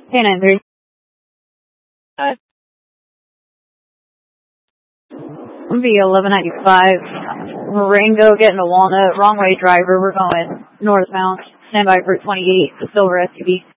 K93. V1195. Rango getting to Walnut. Wrong way driver. We're going northbound. Stand by for 28, the silver SUV.